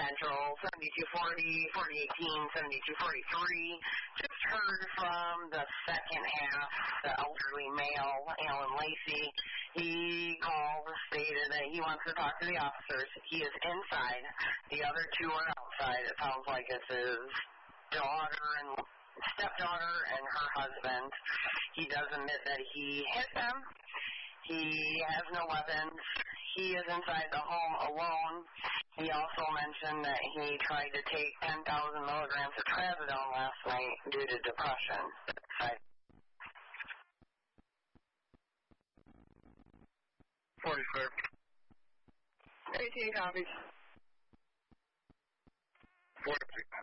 Central, 7240, 4018, 7243. Just heard from the second half, the elderly male, Alan Lacey. He called, stated that he wants to talk to the officers. He is inside. The other two are outside. It sounds like it's his stepdaughter and her husband. He does admit that he hit them. He has no weapons. He is inside the home alone. He also mentioned that he tried to take 10,000 milligrams of trazodone last night due to depression. 40, sir. 18 copies. 40.